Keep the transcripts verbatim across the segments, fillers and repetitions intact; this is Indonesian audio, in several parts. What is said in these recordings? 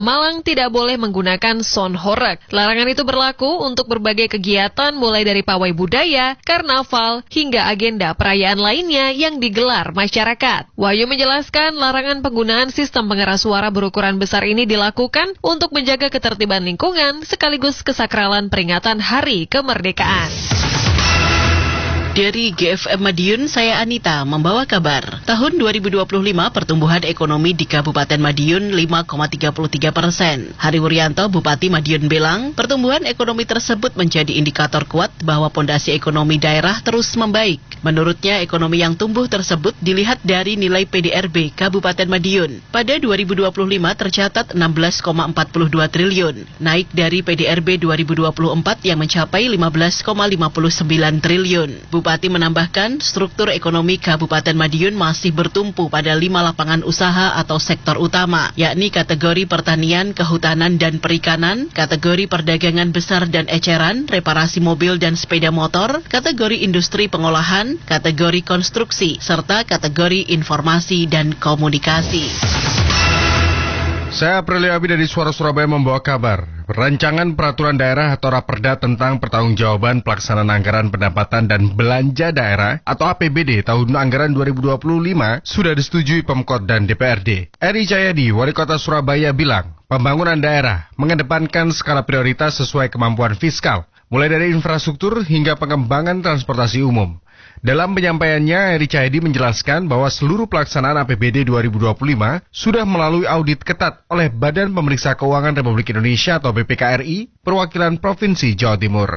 Malang tidak boleh menggunakan sound horeg. Larangan itu berlaku untuk berbagai kegiatan mulai dari pawai budaya, karnaval, hingga agenda perayaan lainnya yang digelar masyarakat. Wahyu menjelaskan larangan penggunaan sistem pengeras suara berukuran besar ini dilakukan untuk menjaga ketertiban lingkungan sekaligus kesakralan peringatan Hari Kemerdekaan. Dari G F M Madiun, saya Anita membawa kabar. Tahun dua ribu dua puluh lima pertumbuhan ekonomi di Kabupaten Madiun lima koma tiga tiga persen. Hari Wuryanto, Bupati Madiun bilang, pertumbuhan ekonomi tersebut menjadi indikator kuat bahwa pondasi ekonomi daerah terus membaik. Menurutnya, ekonomi yang tumbuh tersebut dilihat dari nilai P D R B Kabupaten Madiun. Pada dua ribu dua puluh lima tercatat enam belas koma empat dua triliun, naik dari P D R B dua ribu dua puluh empat yang mencapai lima belas koma lima sembilan triliun. Bupati menambahkan, struktur ekonomi Kabupaten Madiun masih bertumpu pada lima lapangan usaha atau sektor utama, yakni kategori pertanian, kehutanan, dan perikanan, kategori perdagangan besar dan eceran, reparasi mobil dan sepeda motor, kategori industri pengolahan, kategori konstruksi, serta kategori informasi dan komunikasi. Saya Aprilio Abi dari Suara Surabaya membawa kabar. Rancangan Peraturan Daerah atau Raperda tentang Pertanggungjawaban Pelaksanaan Anggaran Pendapatan dan Belanja Daerah atau A P B D tahun anggaran dua ribu dua puluh lima sudah disetujui Pemkot dan D P R D. Eri Cahyadi, Wali Kota Surabaya bilang, pembangunan daerah mengedepankan skala prioritas sesuai kemampuan fiskal, mulai dari infrastruktur hingga pengembangan transportasi umum. Dalam penyampaiannya, Eri Cahyadi menjelaskan bahwa seluruh pelaksanaan A P B D dua ribu dua puluh lima sudah melalui audit ketat oleh Badan Pemeriksa Keuangan Republik Indonesia atau B P K R I, perwakilan Provinsi Jawa Timur.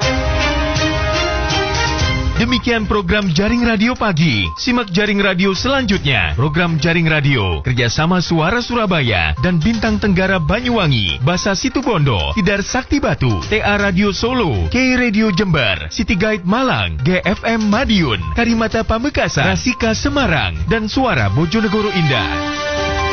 Demikian program Jaring Radio Pagi. Simak Jaring Radio selanjutnya. Program Jaring Radio kerjasama Suara Surabaya dan Bintang Tenggara Banyuwangi, Basa Situbondo, Tidar Sakti Batu, T A Radio Solo, K Radio Jember, City Guide Malang, G F M Madiun, Karimata Pamekasan, Rasika Semarang, dan Suara Bojonegoro Indah.